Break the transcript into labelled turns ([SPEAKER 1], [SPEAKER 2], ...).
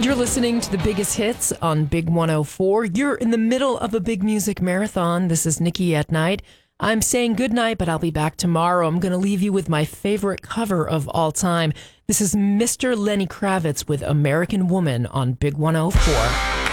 [SPEAKER 1] You're listening to the biggest hits on Big 104. You're in the middle of a big music marathon. This is Nikki at Night. I'm saying goodnight, but I'll be back tomorrow. I'm going to leave you with my favorite cover of all time. This is Mr. Lenny Kravitz with American Woman on Big 104.